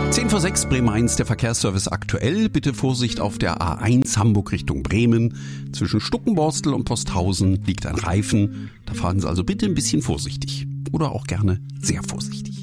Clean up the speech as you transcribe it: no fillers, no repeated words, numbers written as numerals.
10:06 Bremen 1, der Verkehrsservice aktuell. Bitte Vorsicht auf der A1 Hamburg Richtung Bremen. Zwischen Stuckenborstel und Posthausen liegt ein Reifen. Da fahren Sie also bitte ein bisschen vorsichtig. Oder auch gerne sehr vorsichtig.